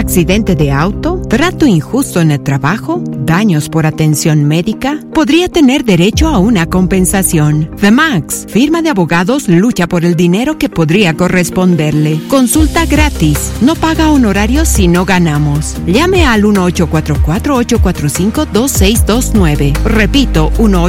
accidente de auto, trato injusto en el trabajo, daños por atención médica, podría tener derecho a una compensación. The Max, firma de abogados, lucha por el dinero que podría corresponderle. Consulta gratis. No paga honorarios si no ganamos. Llame al 1-844-845-2629. Repito,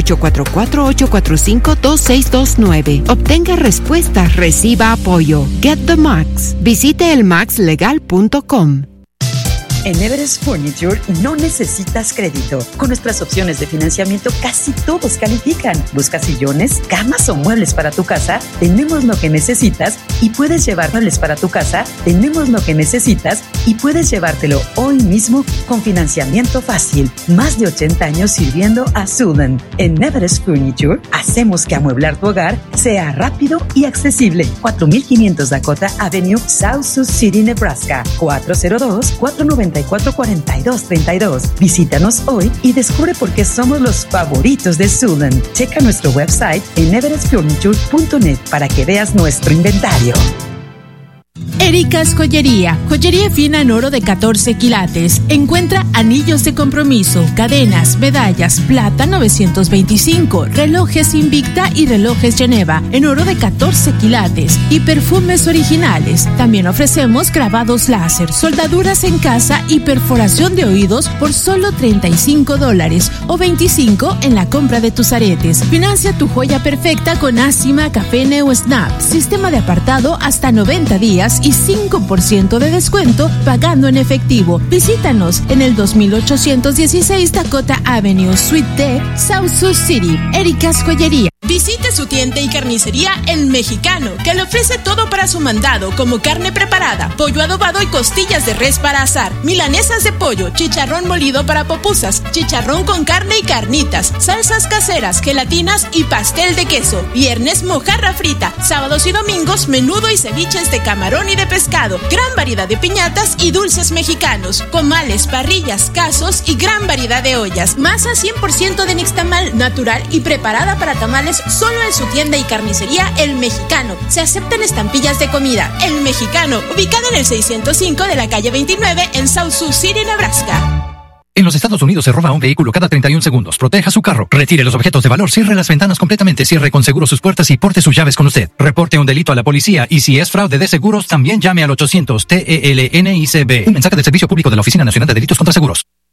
1-844-845-2629. Obtenga respuestas, reciba apoyo. Get the Max. Visite elmaxlegal.com. En Everest Furniture no necesitas crédito. Con nuestras opciones de financiamiento casi todos califican. ¿Buscas sillones, camas o muebles para tu casa? Tenemos lo que necesitas y puedes llevar muebles para tu casa. Tenemos lo que necesitas y puedes llevártelo hoy mismo con financiamiento fácil. Más de 80 años sirviendo a Sudan. En Everest Furniture hacemos que amueblar tu hogar sea rápido y accesible. 4500 Dakota Avenue, South Sioux City, Nebraska. 402-494-4232. Visítanos hoy y descubre por qué somos los favoritos de Sudan. Checa nuestro website en everestfurniture.net para que veas nuestro inventario. Erika's Joyería, joyería fina en oro de 14 quilates. Encuentra anillos de compromiso, cadenas, medallas, plata 925, relojes Invicta y relojes Geneva en oro de 14 quilates y perfumes originales. También ofrecemos grabados láser, soldaduras en casa y perforación de oídos por solo $35 o $25 en la compra de tus aretes. Financia tu joya perfecta con Acima, Café Neo Snap, sistema de apartado hasta 90 días y 5% de descuento pagando en efectivo. Visítanos en el 2816 Dakota Avenue, Suite D, South Sioux City. Erika's Joyería. Visite su tienda y carnicería El Mexicano, que le ofrece todo para su mandado, como carne preparada, pollo adobado y costillas de res para asar, milanesas de pollo, chicharrón molido para pupusas, chicharrón con carne y carnitas, salsas caseras, gelatinas y pastel de queso. Viernes, mojarra frita. Sábados y domingos, menudo y ceviches de camarón y de pescado. Gran variedad de piñatas y dulces mexicanos, comales, parrillas, casos y gran variedad de ollas. Masa 100% de nixtamal, natural y preparada para tamales, solo en su tienda y carnicería El Mexicano. Se aceptan estampillas de comida. El Mexicano, ubicado en el 605 de la calle 29 en South Sioux City, Nebraska. En los Estados Unidos se roba un vehículo cada 31 segundos. Proteja su carro. Retire los objetos de valor. Cierre las ventanas completamente. Cierre con seguro sus puertas y porte sus llaves con usted. Reporte un delito a la policía y si es fraude de seguros, también llame al 800-TELNICB. Un mensaje del Servicio Público de la Oficina Nacional de Delitos contra Seguros.